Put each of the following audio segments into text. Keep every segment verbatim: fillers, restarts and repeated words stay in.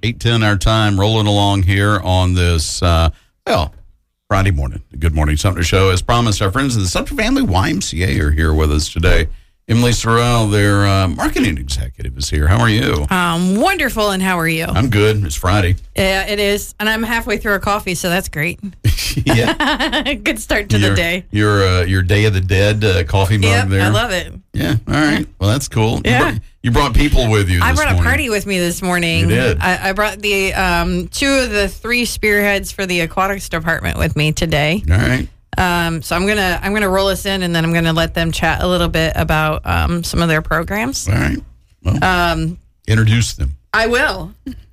eight ten our time, rolling along here on this, uh, well, Friday morning. The Good Morning Sumter Show. As promised, our friends in the Sumter Family Y M C A are here with us today. Emily Sorrell, their uh, marketing executive, is here. How are you? Um, wonderful, and how are you? I'm good. It's Friday. Yeah, it is. And I'm halfway through a coffee, so that's great. Yeah. Good start to your, the day. Your uh, your Day of the Dead uh, coffee mug yep, there. I love it. Yeah, all right. Well, that's cool. Yeah. You brought, you brought people with you this I brought morning. a party with me this morning. You did. I, I brought the um, two of the three spearheads for the aquatics department with me today. All right. Um, so I'm gonna I'm gonna roll us in, and then I'm gonna let them chat a little bit about um, some of their programs. All right. Well, Um, introduce them. I will.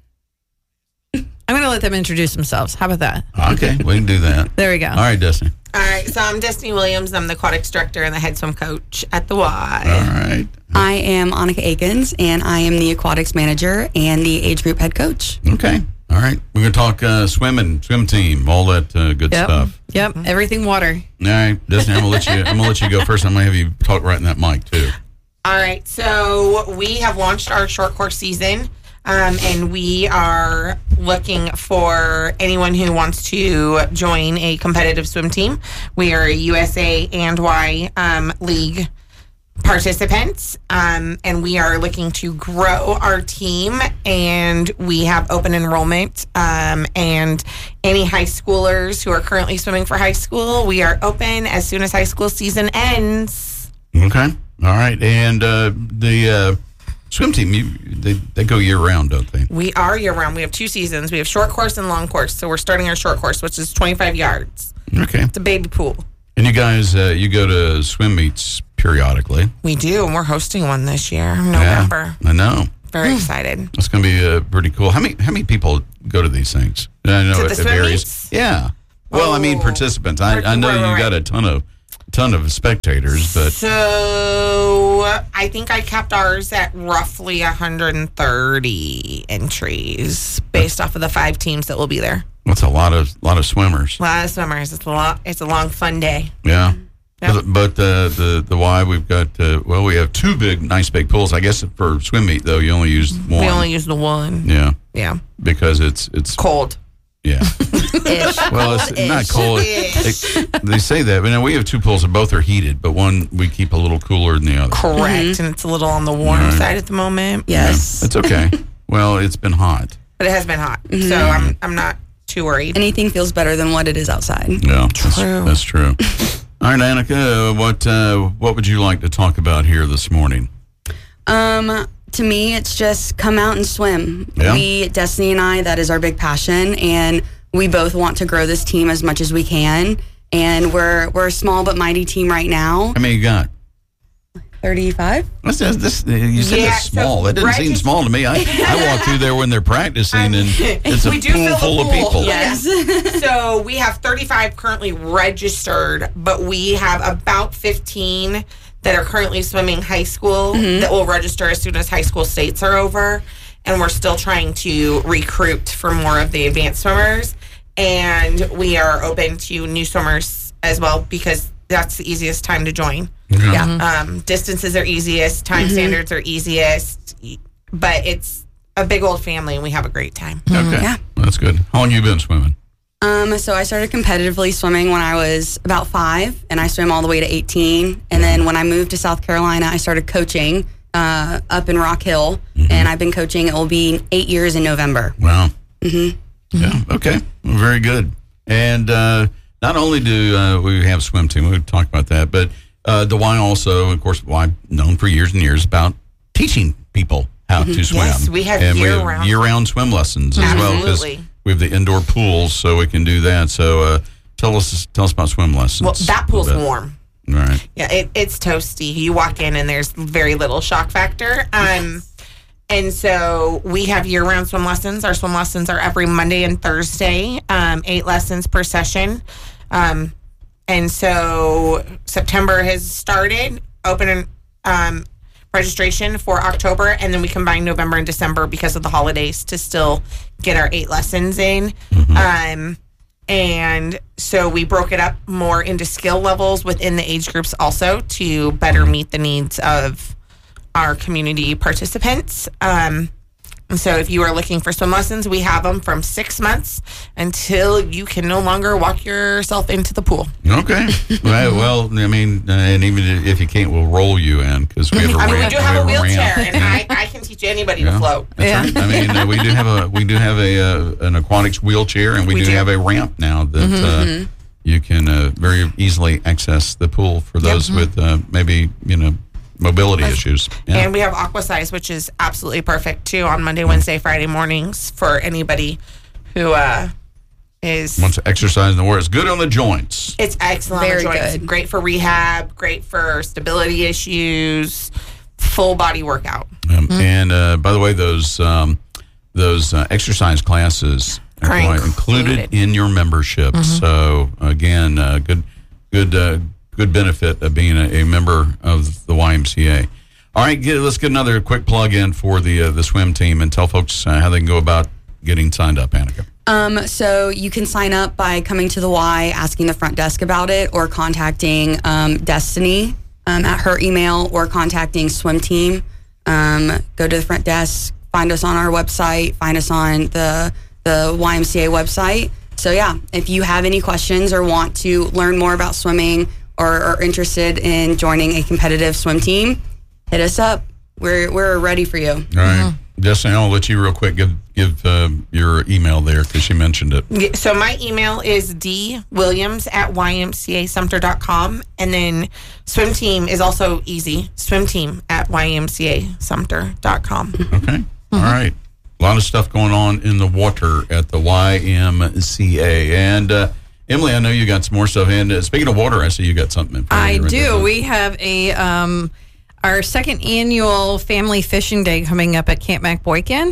I'm gonna let them introduce themselves. How about that? Okay, we can do that. There we go. All right, Destiny. All right, so I'm Destiny Williams. I'm the aquatics director and the head swim coach at the Y. All right. I am Annika Akins, and I am the aquatics manager and the age group head coach. Okay. All right. We're going to talk uh, swimming, swim team, all that uh, good Yep. stuff. Yep. Everything water. All right, Destiny, I'm going to let you. I'm going to let you go first. I'm going to have you talk right in that mic too. All right, so we have launched our short course season, um, and we are looking for anyone who wants to join a competitive swim team. We are a U S A and Y um, League participants, um, and we are looking to grow our team, and we have open enrollment, um, and any high schoolers who are currently swimming for high school, we are open as soon as high school season ends. Okay. All right. And uh, the uh, swim team, you, they they go year round, don't they? We are year round. We have two seasons. We have short course and long course. So we're starting our short course, which is twenty-five yards. Okay. It's a baby pool. And you guys, uh, you go to swim meets periodically. We do, and we're hosting one this year, November. Yeah, I know. Very excited. It's going to be uh, pretty cool. How many how many people go to these things? I know To the it, it swim varies. meets? Yeah. Well, I mean Oh. participants. I, I know Right, right, you got right. a ton of ton of spectators, but So I think I kept ours at roughly one hundred thirty entries based off of the five teams that will be there. that's a lot of lot of swimmers. A lot of swimmers. It's a long, it's a long, fun day. Yeah. Yeah. But, but uh, the the Y we've got uh, well we have two big nice big pools. I guess for swim meet though you only use one. We only use the one. yeah Yeah. because it's it's Cold. yeah Ish. well it's not cold. Ish. They, they say that, but now we have two pools and both are heated, but one we keep a little cooler than the other. Correct. And it's a little on the warm Right. side at the moment. Yes. It's okay. Well, it's been hot. But it has been hot. So I'm I'm not too worried. Anything feels better than what it is outside. Yeah, that's True. that's true. All right, Annika, uh, what uh, what would you like to talk about here this morning? Um, to me, it's just come out and swim. Yeah. We, Destiny and I, that is our big passion, and we both want to grow this team as much as we can. And we're we're a small but mighty team right now. How many you got? thirty-five. What's that, this, you said Yeah, it's small. so That doesn't seem regis- small to me. I, I walk through there when they're practicing, and it's a We do pool fill the full of pool. people. Yes. So we have thirty-five currently registered, but we have about fifteen that are currently swimming high school that will register as soon as high school states are over. And we're still trying to recruit for more of the advanced swimmers. And we are open to new swimmers as well because that's the easiest time to join. Yeah. Um, distances are easiest, time standards are easiest, but it's a big old family and we have a great time. Okay, Yeah. that's good. How long you been swimming? Um, so I started competitively swimming when I was about five, and I swam all the way to eighteen. And then when I moved to South Carolina, I started coaching uh, up in Rock Hill, and I've been coaching. It will be eight years in November. Wow. Mm-hmm. Yeah. Okay. Well, very good. And uh, not only do uh, we have swim team, we talked about that, but uh, the Y also, of course, Y known for years and years about teaching people how to swim. Yes, we have and we have year-round- year-round swim lessons as well because Absolutely. we have the indoor pools, so we can do that. So uh, tell us tell us about swim lessons. Well, that pool's a little bit. warm. All right. Yeah, it, it's toasty. You walk in and there's very little shock factor. Um, and so we have year-round swim lessons. Our swim lessons are every Monday and Thursday, um, eight lessons per session. Um, and so September has started, open um, registration for October, and then we combine November and December because of the holidays to still get our eight lessons in. Mm-hmm. Um, and so we broke it up more into skill levels within the age groups also to better meet the needs of our community participants. Um, And so if you are looking for swim lessons, we have them from six months until you can no longer walk yourself into the pool. Okay. Right, well, I mean, uh, and even if you can't, we'll roll you in because we have a I mean, ramp. we do have a wheelchair, ramp. and I, I can teach anybody Yeah, to float. That's Yeah. right. I mean, uh, we do have a we do have a uh, an aquatics wheelchair, and we, We do, do. have a ramp now that Mm-hmm. uh, you can uh, very easily access the pool for those with uh, maybe you know mobility issues. Yeah. And we have aqua size, which is absolutely perfect too on Monday, Wednesday, Friday mornings for anybody who uh, is. Wants to exercise in the water. It's good on the joints. It's excellent. on the Very joints. good. Great for rehab. Great for stability issues. Full body workout. Um, And uh, by the way, those um, those uh, exercise classes Are included, included. in your membership. So again, uh, good good uh, good benefit of being a, a member of the Y M C A. All right, get, let's get another quick plug in for the uh, the swim team and tell folks uh, how they can go about getting signed up, Annika. Um, so you can sign up by coming to the Y, asking the front desk about it, or contacting um, Destiny um, at her email, or contacting Swim Team. Um, go to the front desk, find us on our website, find us on the the Y M C A website. So yeah, if you have any questions or want to learn more about swimming, or are interested in joining a competitive swim team, hit us up. We're we're ready for you. All right, Destiny, I'll let you real quick give give uh, your email there because she mentioned it. Yeah, so my email is d williams at y m c a sumter dot com, and then swim team is also easy. Swim team at y m c a sumter dot com. Okay. All right. A lot of stuff going on in the water at the Y M C A. And uh, Emily, I know you got some more stuff. And uh, speaking of water, I see you got something in front of I you right there. do. We have a um, our second annual Family Fishing Day coming up at Camp MacBoykin.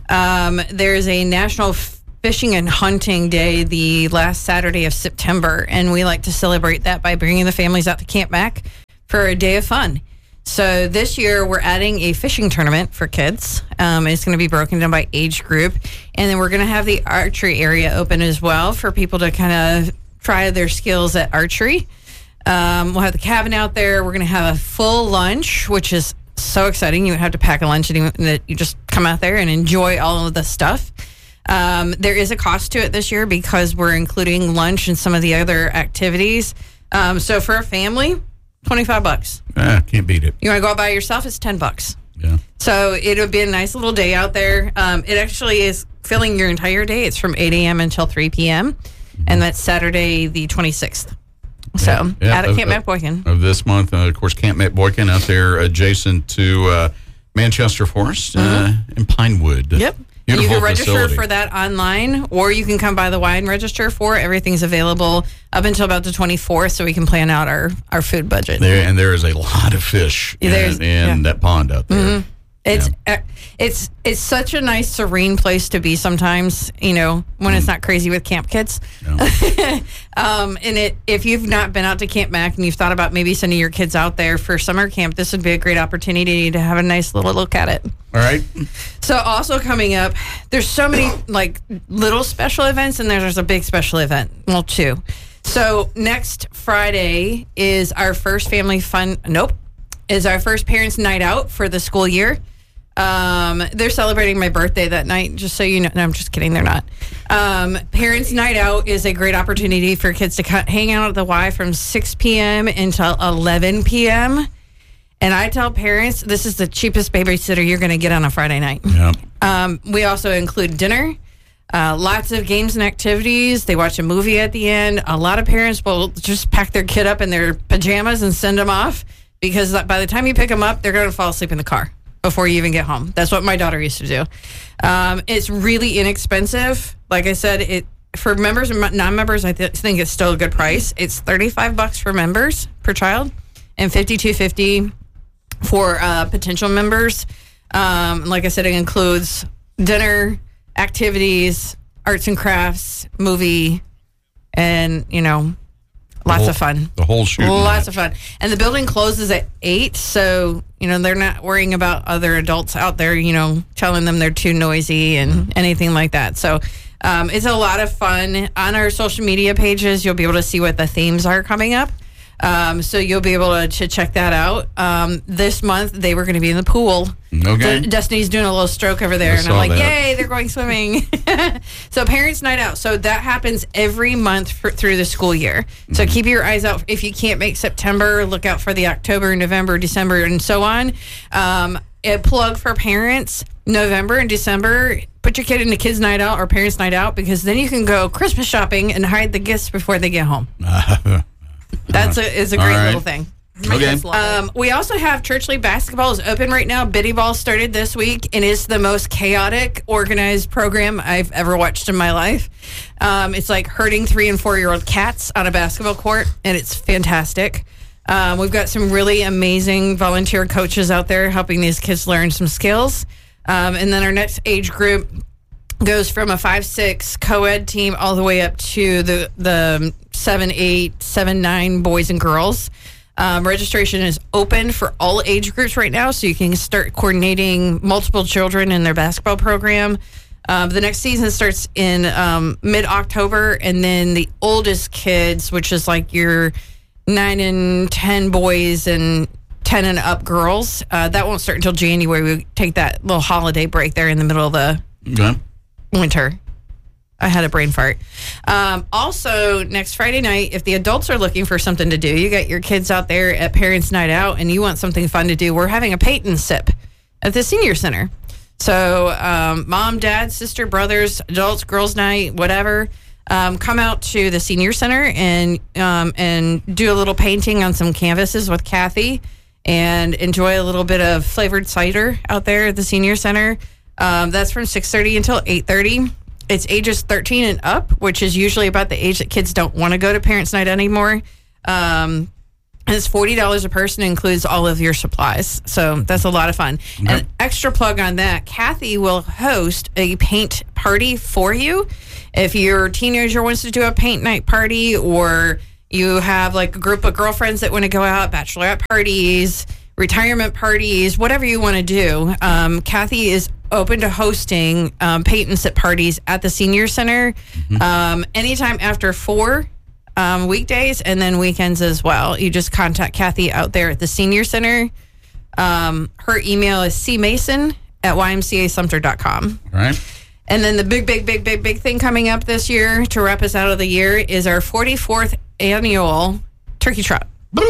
Um, there's a National Fishing and Hunting Day the last Saturday of September, and we like to celebrate that by bringing the families out to Camp Mac for a day of fun. So this year we're adding a fishing tournament for kids. Um, it's going to be broken down by age group, and then we're going to have the archery area open as well for people to kind of try their skills at archery. Um, we'll have the cabin out there. We're going to have a full lunch, which is so exciting. You don't have to pack a lunch, and you just come out there and enjoy all of the stuff. Um, there is a cost to it this year because we're including lunch and some of the other activities. Um, so for a family, twenty-five bucks. Ah, can't beat it. You want to go out by yourself? It's ten bucks. Yeah. So it'll be a nice little day out there. Um, it actually is filling your entire day. It's from eight a.m. until three p.m. And that's Saturday the twenty-sixth. So Yeah, out at of- Camp of- MacBoykin. Of this month, uh, of course, Camp MacBoykin out there adjacent to uh, Manchester Forest uh, in Pinewood. Mm-hmm. Yep. And you Beautiful can register facility. for that online, or you can come by the Y and register for it. Everything's available up until about the twenty-fourth, so we can plan out our, our food budget. There, and there is a lot of fish Yeah, there's- in, in yeah. that pond out there. It's uh, it's it's such a nice, serene place to be sometimes, you know, when it's not crazy with camp kids. Yeah. Um, and it if you've not been out to Camp Mac and you've thought about maybe sending your kids out there for summer camp, this would be a great opportunity to have a nice little look at it. All right. So also coming up, there's so many like little special events, and there's a big special event. Well, two. So next Friday is our first family fun. Nope, is our first parents' night out for the school year. Um, they're celebrating my birthday that night, just so you know. No, I'm just kidding. They're not. Um, parents' night out is a great opportunity for kids to cut, hang out at the Y from six p.m. until eleven p.m. And I tell parents, this is the cheapest babysitter you're going to get on a Friday night. Yeah. Um, we also include dinner, uh, lots of games and activities. They watch a movie at the end. A lot of parents will just pack their kid up in their pajamas and send them off because by the time you pick them up, they're going to fall asleep in the car before you even get home. That's what my daughter used to do. Um, it's really inexpensive. Like I said, it for members and non-members, I th- think it's still a good price. It's thirty-five bucks for members per child and fifty-two fifty for uh, potential members. Um, like I said, it includes dinner, activities, arts and crafts, movie, and, you know, lots whole- of fun. The whole shooting. Lots of fun. And the building closes at eight, so, you know, they're not worrying about other adults out there, you know, telling them they're too noisy and anything like that. So um, it's a lot of fun. On our social media pages, you'll be able to see what the themes are coming up. Um, so you'll be able to, to check that out. Um, this month, they were going to be in the pool. Okay. So Destiny's doing a little stroke over there. I and I'm saw like, that. yay, they're going swimming. So Parents' Night Out. So that happens every month for, through the school year. So Mm-hmm. keep your eyes out. If you can't make September, look out for the October, November, December, and so on. Um, a plug for parents, November and December, put your kid in a kids' night out or parents' night out, because then you can go Christmas shopping and hide the gifts before they get home. That's a, is a All great right. little thing. My Okay. kids love it. Um, we also have Church League basketball is open right now. Biddy Ball started this week and is the most chaotic, organized program I've ever watched in my life. Um, it's like herding three and four year old cats on a basketball court, and it's fantastic. Um, we've got some really amazing volunteer coaches out there helping these kids learn some skills. Um, and then our next age group goes from a five six co-ed team all the way up to the the seven eight, seven nine boys and girls. Um, registration is open for all age groups right now, so you can start coordinating multiple children in their basketball program. Um, the next season starts in um, mid-October, and then the oldest kids, which is like your nine and ten boys and ten and up girls, uh, that won't start until January. We take that little holiday break there in the middle of the Okay. winter. I had a brain fart. Um, also, next Friday night, if the adults are looking for something to do, you got your kids out there at Parents' Night Out and you want something fun to do, we're having a paint and sip at the senior center. So um, mom, dad, sister, brothers, adults, girls' night, whatever, um, come out to the senior center and um, and do a little painting on some canvases with Kathy and enjoy a little bit of flavored cider out there at the senior center. Um, that's from six thirty until eight thirty. It's ages thirteen and up, which is usually about the age that kids don't want to go to Parents' Night anymore. Um, and it's forty dollars a person, includes all of your supplies. So that's a lot of fun. Okay. An extra plug on that, Kathy will host a paint party for you. If your teenager wants to do a paint night party, or you have like a group of girlfriends that want to go out, bachelorette parties, retirement parties, whatever you want to do, um, Kathy is open to hosting um, paint and sip parties at the senior center um, anytime after four um, weekdays, and then weekends as well. You just contact Kathy out there at the senior center. Um, her email is cmason at y m c a sumter dot com. All right. And then the big, big, big, big, big thing coming up this year to wrap us out of the year is our forty-fourth annual Turkey Trot.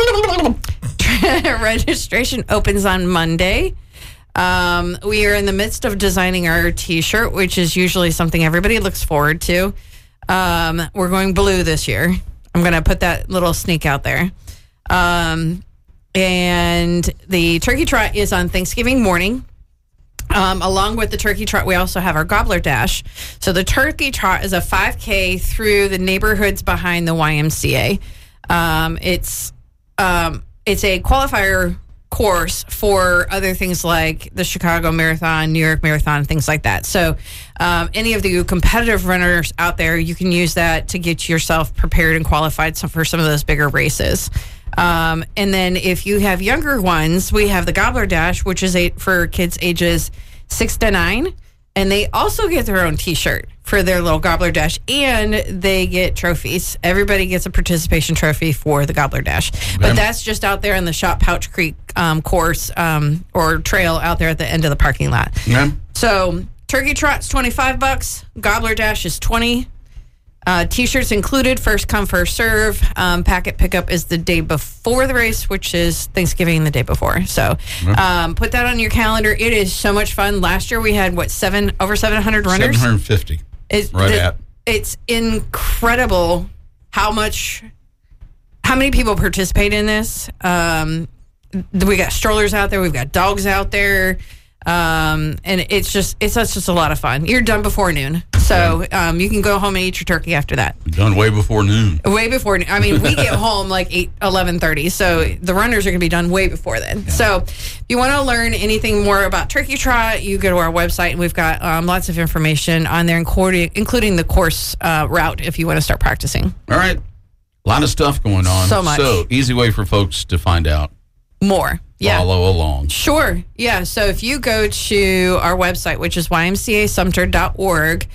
Registration opens on Monday. Um, we are in the midst of designing our T-shirt, which is usually something everybody looks forward to. Um, we're going blue this year. I'm going to put that little sneak out there. Um, and the Turkey Trot is on Thanksgiving morning. Um, along with the Turkey Trot, we also have our Gobbler Dash. So the Turkey Trot is a five K through the neighborhoods behind the Y M C A. Um, it's um, it's a qualifier course for other things like the Chicago Marathon, New York Marathon, things like that. So um, any of the competitive runners out there, you can use that to get yourself prepared and qualified for some of those bigger races. Um, and then if you have younger ones, we have the Gobbler Dash, which is eight for kids ages six to nine. And they also get their own T-shirt for their little Gobbler Dash, and they get trophies. Everybody gets a participation trophy for the Gobbler Dash. But that's just out there in the Shop Pouch Creek um, course um, or trail out there at the end of the parking lot. Yeah. So Turkey Trot's twenty-five bucks. Gobbler Dash is twenty. Uh, T-shirts included, first come, first serve. Um, packet pickup is the day before the race, which is Thanksgiving the day before. So um, put that on your calendar. It is so much fun. Last year we had, what, seven over seven hundred runners? seven hundred fifty. It's, right the, at. It's incredible how much, how many people participate in this. Um, we got strollers out there. We've got dogs out there. Um, and it's just, it's, it's just a lot of fun. You're done before noon. So um, you can go home and eat your turkey after that. Done way before noon. Way before noon. I mean, we get home like eight, eleven thirty. So the runners are going to be done way before then. Yeah. So if you want to learn anything more about Turkey Trot, you go to our website, and we've got um, lots of information on there, including, including the course uh, route if you want to start practicing. All right. A lot of stuff going on. So much. So easy way for folks to find out. More. Yeah. Follow along. Sure. Yeah. So if you go to our website, which is y m c a sumter dot org,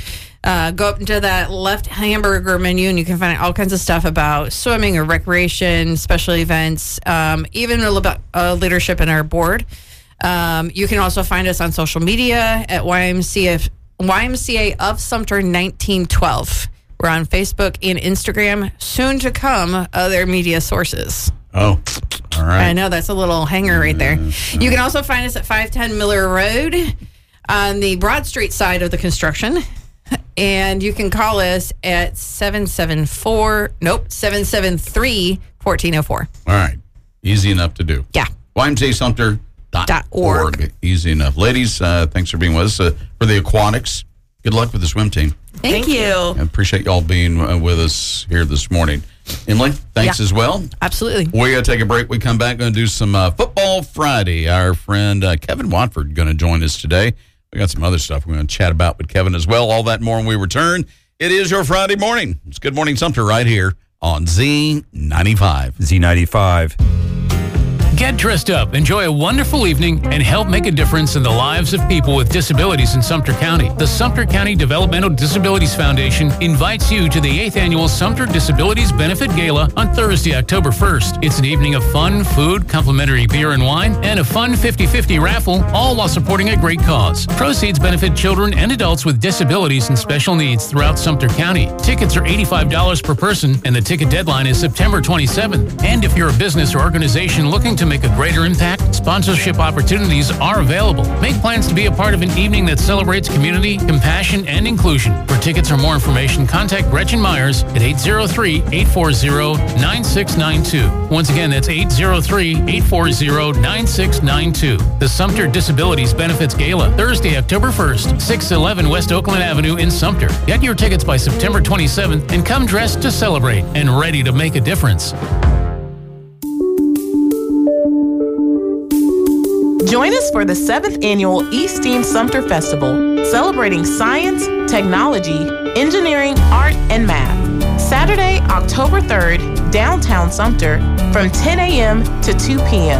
Uh, go up into that left hamburger menu, and you can find all kinds of stuff about swimming or recreation, special events, um, even a little bit uh, leadership in our board. Um, you can also find us on social media at Y M C A, Y M C A of Sumter nineteen twelve. We're on Facebook and Instagram. Soon to come, other media sources. Oh, all right. I know, that's a little hanger right there. You can also find us at five ten Miller Road on the Broad Street side of the construction. And you can call us at seven seven four, nope, seven seven three, one four zero four. All right. Easy enough to do. Yeah. Y M C A Sumter dot org. Easy enough. Ladies, uh, thanks for being with us. Uh, for the aquatics, good luck with the swim team. Thank, Thank you. I appreciate y'all being uh, with us here this morning. Emily, thanks yeah. as well. Absolutely. We're going to take a break. We come back, going to do some uh, Football Friday. Our friend uh, Kevin Watford going to join us today. We got some other stuff we're going to chat about with Kevin as well. All that more when we return. It is your Friday morning. It's Good Morning Sumter right here on Z ninety-five. Z ninety-five. Get dressed up, enjoy a wonderful evening, and help make a difference in the lives of people with disabilities in Sumter County. The Sumter County Developmental Disabilities Foundation invites you to the eighth Annual Sumter Disabilities Benefit Gala on Thursday, October first. It's an evening of fun, food, complimentary beer and wine, and a fun fifty-fifty raffle, all while supporting a great cause. Proceeds benefit children and adults with disabilities and special needs throughout Sumter County. Tickets are eighty-five dollars per person, and the ticket deadline is September twenty-seventh. And if you're a business or organization looking to make a greater impact, sponsorship opportunities are available. Make plans to be a part of an evening that celebrates community, compassion, and inclusion. For tickets or more information, contact Gretchen Myers at eight zero three, eight four zero, nine six nine two. Once again, that's eight zero three, eight four zero, nine six nine two. The Sumter Disabilities Benefits Gala, Thursday, October first, six eleven West Oakland Avenue in Sumter. Get your tickets by September twenty-seventh and come dressed to celebrate and ready to make a difference. Join us for the seventh Annual East Team Sumter Festival, celebrating science, technology, engineering, art, and math. Saturday, October third, downtown Sumter, from ten a.m. to two p.m.